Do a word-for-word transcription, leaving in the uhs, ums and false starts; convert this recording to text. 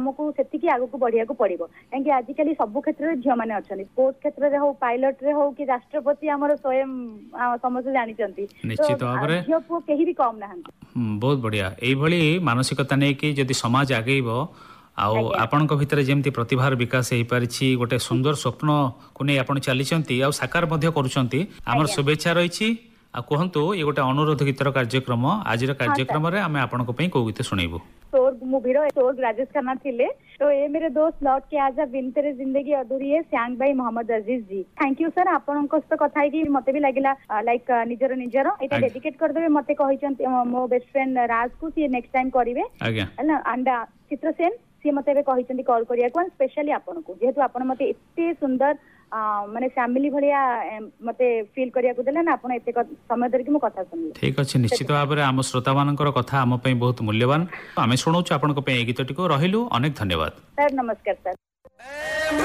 आमको सेतिकी आगु को बढ़िया को पड़िबो काहे आजिकली सब क्षेत्र में झियो माने अछन स्पोर्ट्स क्षेत्र रे हो पायलट रे हो कि राष्ट्रपति हमर स्वयं समस्त जानि चंती निश्चित भाव में झियो पु केही भी कम ना बहुत बढ़िया एई भली मानसिकता नै कि जदि समाज आगेइबो आउ आपणक भितर जेमती प्रतिभार विकास हो पारिछि गोटे सुंदर स्वप्न को नै आपण चलीचंती आ साकार मध्ये करूचंती हमर शुभेच्छा रहिछि आ कहंतु ये गोटे अनुरोध गीतर कार्यक्रम आज कार्यक्रम रे आमे आपणक पई को गीत सुनेबो स्वर्ग मूवी रो स्वर्ग राजेश खन्ना थिले तो ये मेरे दोस्त लौट के आजा बिन तेरे जिंदगी अधूरी है श्यांग भाई मोहम्मद अजीज जी थैंक यू सर आपन को तो कथा कि मते भी लागिला लाइक निजर निजर एटा डेडिकेट कर देबे मते कहिचंती मो बेस्ट फ्रेंड राज को सी नेक्स्ट टाइम करिवे हला अंडा चित्रसेन सी मते कहिचंती कॉल करिया को स्पेशली आपन को जेहेतु आपन मते एते सुंदर माने फैमिली भलिया मते फील करिया को देला ना आपण एते समय धरि कि मो कथा सुनले ठीक अछि निश्चित भाव रे हम श्रोता मानकर कथा हम पई बहुत मूल्यवान आमे सुनौछु आपण को पे गीतटी को रहिलु अनेक धन्यवाद सर नमस्कार सर।